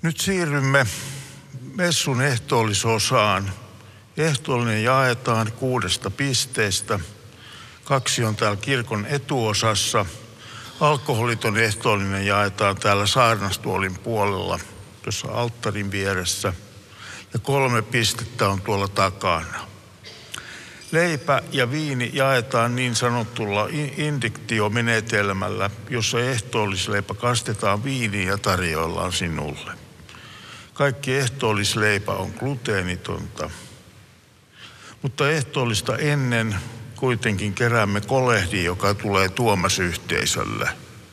Nyt siirrymme messun ehtoollisosaan. Ehtoollinen jaetaan 6 pisteestä. 2 on täällä kirkon etuosassa. Alkoholiton ehtoollinen jaetaan täällä saarnastuolin puolella, tuossa alttarin vieressä. Ja 3 pistettä on tuolla takana. Leipä ja viini jaetaan niin sanotulla indiktiomenetelmällä, jossa ehtoollisleipä kastetaan viiniin ja tarjoillaan sinulle. Kaikki ehtoollisleipä on gluteenitonta, mutta ehtoollista ennen kuitenkin keräämme kolehdin, joka tulee Tuomas-yhteisölle.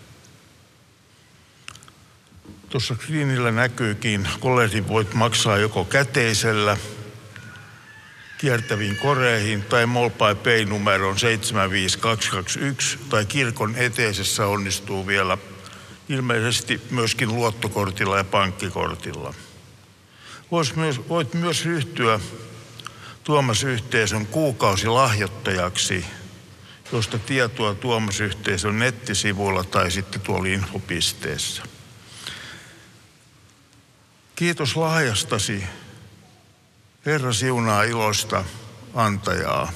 Tuossa screenillä näkyykin, kolehdin voit maksaa joko käteisellä, kiertäviin koreihin tai MobilePay Pay-numeron 75221 tai kirkon eteisessä onnistuu vielä ilmeisesti myöskin luottokortilla ja pankkikortilla. Voit myös ryhtyä Tuomas-yhteisön kuukausilahjoittajaksi, josta tietoa Tuomas-yhteisön nettisivuilla tai sitten tuolla infopisteessä. Kiitos lahjastasi. Herra siunaa iloista antajaa.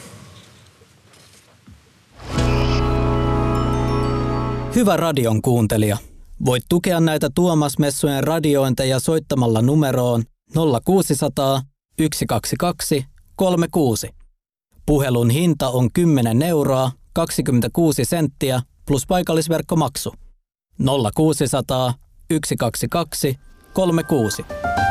Hyvä radion kuuntelija. Voit tukea näitä Tuomas-messujen radiointeja soittamalla numeroon 0600 122 36. Puhelun hinta on 10 euroa 26 senttiä plus paikallisverkkomaksu. 0600 122 36.